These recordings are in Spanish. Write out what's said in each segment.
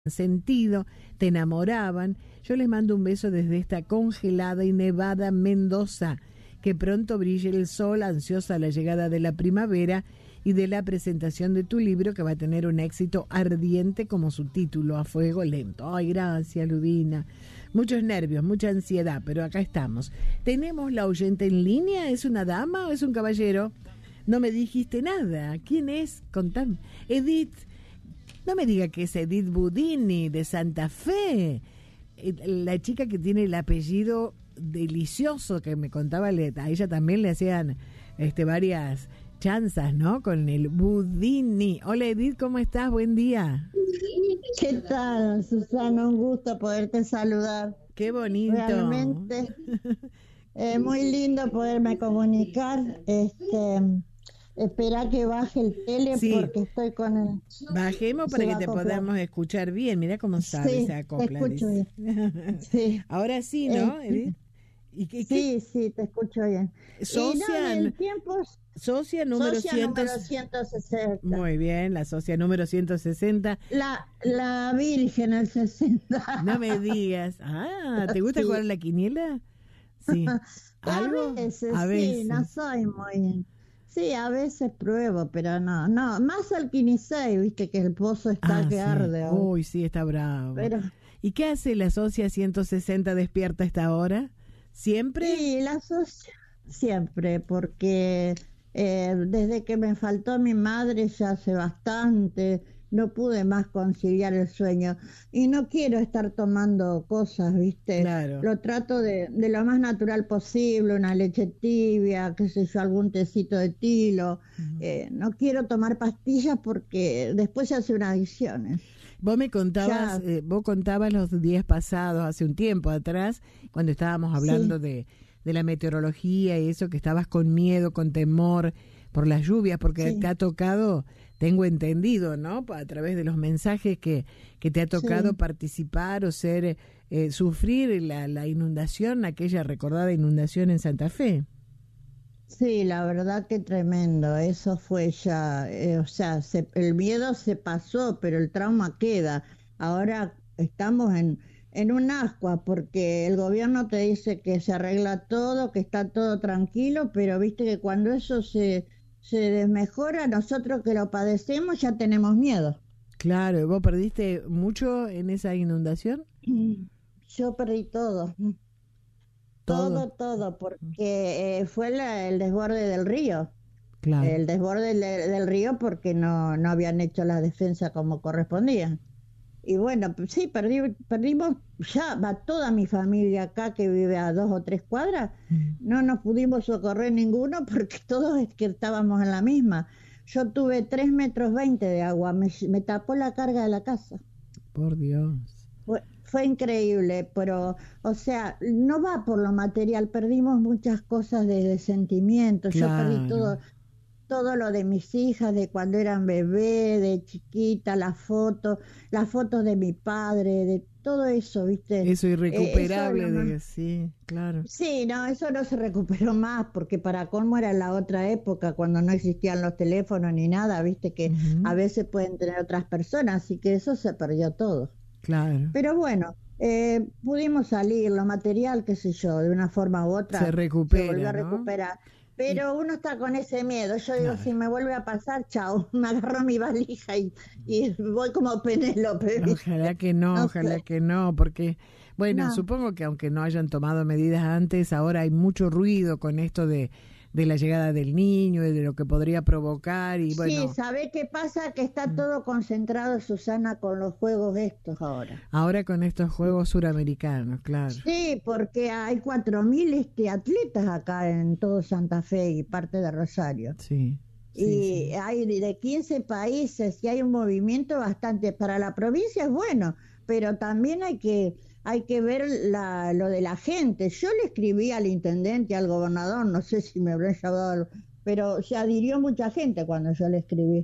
sentido, te enamoraban. Yo les mando un beso desde esta congelada y nevada Mendoza. Que pronto brille el sol, ansiosa la llegada de la primavera y de la presentación de tu libro, que va a tener un éxito ardiente como su título, A Fuego Lento. Ay, gracias, Ludina. Muchos nervios, mucha ansiedad, pero acá estamos. Tenemos la oyente en línea. ¿Es una dama o es un caballero? No me dijiste nada. ¿Quién es? Contame. Edith. No me diga que es Edith Budini de Santa Fe, la chica que tiene el apellido delicioso que me contaba, a ella también le hacían varias chanzas, ¿no? Con el Budini. Hola Edith, ¿cómo estás? Buen día. ¿Qué tal, Susana? Un gusto poderte saludar. Qué bonito. Realmente muy lindo poderme comunicar. Espera que baje el tele, sí, porque estoy con el... Bajemos para que te podamos escuchar bien. Mira cómo sabes, sí, se acopla. Te escucho bien. Sí. Ahora sí, ¿no, Edith? Sí, te escucho bien. Socia número 160. Muy bien, la socia número 160. La Virgen, el 60. No me digas. ¿Te gusta jugar la quiniela? Sí. ¿Algo? A veces, sí, no soy muy... Sí, a veces pruebo, pero no, más al 15, viste que el pozo está que arde. Uy, sí, está bravo. ¿Y qué hace la socia 160 despierta a esta hora? ¿Siempre? Sí, la socia siempre, porque desde que me faltó mi madre ya hace bastante, no pude más conciliar el sueño y no quiero estar tomando cosas, ¿viste? Claro. Lo trato de lo más natural posible, una leche tibia, qué sé yo, algún tecito de tilo. No quiero tomar pastillas porque después se hace una adicción. Vos me contabas, vos contabas los días pasados, hace un tiempo atrás, cuando estábamos hablando de la meteorología y eso, que estabas con miedo, con temor por las lluvias, porque te ha tocado, tengo entendido, ¿no? A través de los mensajes que te ha tocado participar o sufrir la inundación, aquella recordada inundación en Santa Fe. Sí, la verdad que tremendo, eso fue ya, el miedo se pasó, pero el trauma queda. Ahora estamos en un ascua, porque el gobierno te dice que se arregla todo, que está todo tranquilo, pero viste que cuando eso se desmejora, nosotros que lo padecemos ya tenemos miedo. Claro, ¿vos perdiste mucho en esa inundación? Yo perdí todo. Todo, porque fue el desborde del río. Claro. El desborde del río porque no habían hecho la defensa como correspondía. Y bueno, sí, perdimos, ya va toda mi familia acá que vive a 2 o 3 cuadras, no nos pudimos socorrer ninguno porque todos es que estábamos en la misma. Yo tuve 3,20 metros de agua, me tapó la carga de la casa. Por Dios. Fue increíble, pero, no va por lo material, perdimos muchas cosas de sentimientos. Claro. Yo perdí todo lo de mis hijas, de cuando eran bebé, de chiquita, las fotos de mi padre, de todo eso, ¿viste? Eso irrecuperable, sí, claro. Sí, no, eso no se recuperó más, porque para colmo era la otra época, cuando no existían los teléfonos ni nada, ¿viste? Que a veces pueden tener otras personas, así que eso se perdió todo. Claro. Pero bueno, pudimos salir, lo material, qué sé yo, de una forma u otra. Se recupera, se volvió a recuperar. Pero uno está con ese miedo. Yo digo, si me vuelve a pasar, chao, me agarro mi valija y voy como Penélope. Ojalá que no, que no, porque, bueno, supongo que aunque no hayan tomado medidas antes, ahora hay mucho ruido con esto de la llegada del niño y de lo que podría provocar y bueno. Sí, ¿sabe qué pasa? Que está todo concentrado, Susana, con los juegos estos ahora. Ahora con estos juegos suramericanos, claro. Sí, porque hay 4,000 atletas acá en todo Santa Fe y parte de Rosario. Sí. Y hay de 15 países y hay un movimiento bastante, para la provincia es bueno, pero también hay que ver lo de la gente. Yo le escribí al intendente, al gobernador, no sé si me habrán llamado, pero se adhirió mucha gente cuando yo le escribí.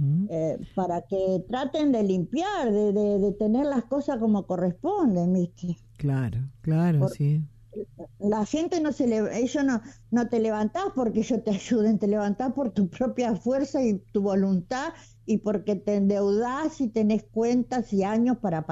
Para que traten de limpiar, de tener las cosas como corresponden, ¿viste? Claro, sí. La gente ellos no te levantás porque ellos te ayuden, te levantás por tu propia fuerza y tu voluntad y porque te endeudás y tenés cuentas y años para